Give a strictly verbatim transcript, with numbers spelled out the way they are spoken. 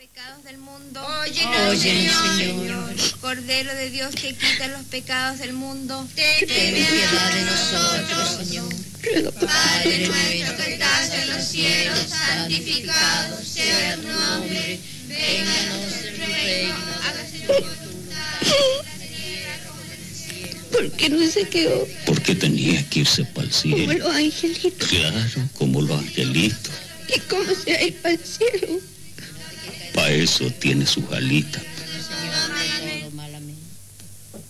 pecados del mundo. Óyenos, Señor. Señor. Cordero de Dios que quita los pecados del mundo. Ten piedad de nosotros, Señor. Padre nuestro que estás en los cielos, santificado sea tu nombre. Venga a nosotros tu reino, hágase tu voluntad en la tierra como en el cielo. ¿Por qué no se quedó? Porque tenía que irse para el cielo. Como los angelitos. Claro, como los angelitos. ¿Y cómo se va a ir para el cielo? Para eso tiene sus alitas.